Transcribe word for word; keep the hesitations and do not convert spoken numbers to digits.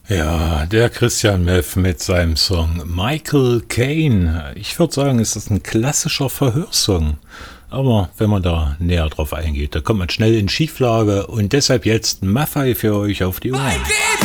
Ja, der Christian Meff mit seinem Song Michael Caine. Ich würde sagen, es ist ein klassischer Verhörsong. Aber wenn man da näher drauf eingeht, da kommt man schnell in Schieflage und deshalb jetzt Maffei für euch auf die Ohren.